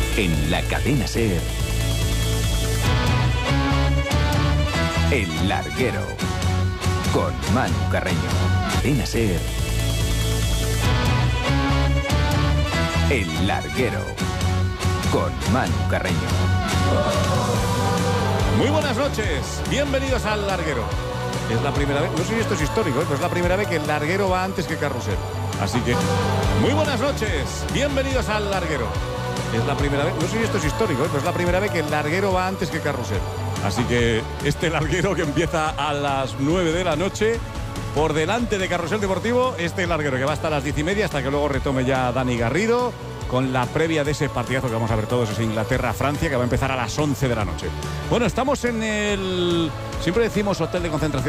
En la cadena SER, El Larguero, con Manu Carreño. Cadena SER, El Larguero, con Manu Carreño. Muy buenas noches, bienvenidos al Larguero. Es la primera vez, no sé si esto es histórico, pero es la primera vez que el Larguero va antes que Carrusel. Así que, muy buenas noches, bienvenidos al Larguero. Es la primera vez, no sé si esto es histórico, pero es la primera vez que el Larguero va antes que Carrusel. Así que este Larguero que empieza a las 9 de la noche, por delante de Carrusel Deportivo, este Larguero que va hasta las 10:30 hasta que luego retome ya Dani Garrido con la previa de ese partidazo que vamos a ver todos, es Inglaterra-Francia, que va a empezar a las 11 de la noche. Bueno, estamos en el, siempre decimos, hotel de concentración